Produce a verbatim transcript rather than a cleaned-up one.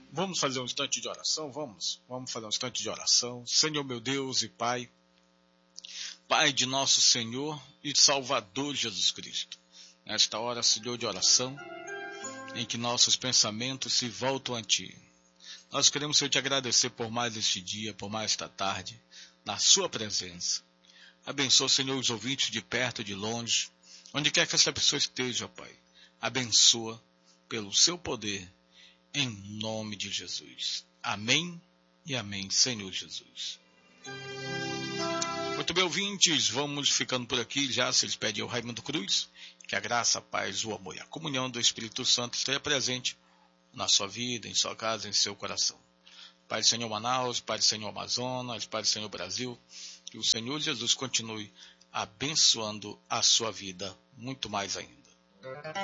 Vamos fazer um instante de oração? Vamos. Vamos fazer um instante de oração. Senhor meu Deus e Pai, Pai de nosso Senhor e Salvador Jesus Cristo. Nesta hora, Senhor, de oração, em que nossos pensamentos se voltam a Ti. Nós queremos, Senhor, te agradecer por mais este dia, por mais esta tarde, na Sua presença. Abençoa, Senhor, os ouvintes de perto e de longe, onde quer que essa pessoa esteja, Pai. Abençoa pelo Seu poder, em nome de Jesus. Amém e amém, Senhor Jesus. Muito bem, ouvintes, vamos ficando por aqui já. Se eles pedem ao Raimundo Cruz, que a graça, a paz, o amor e a comunhão do Espírito Santo esteja presente na sua vida, em sua casa, em seu coração. Pai do Senhor Manaus, Pai do Senhor Amazonas, Pai do Senhor Brasil, que o Senhor Jesus continue abençoando a sua vida muito mais ainda.